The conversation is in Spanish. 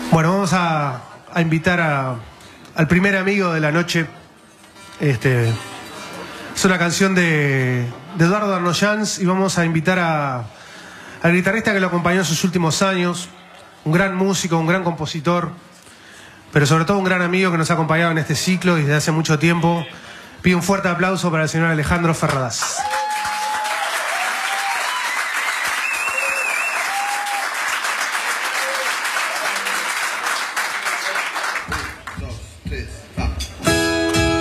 Bueno, vamos a invitar al primer amigo de la noche. Es una canción de Eduardo Arnoyanz y vamos a invitar al guitarrista que lo acompañó en sus últimos años, un gran músico, un gran compositor, pero sobre todo un gran amigo que nos ha acompañado en este ciclo desde hace mucho tiempo. Pido un fuerte aplauso para el señor Alejandro Ferradas.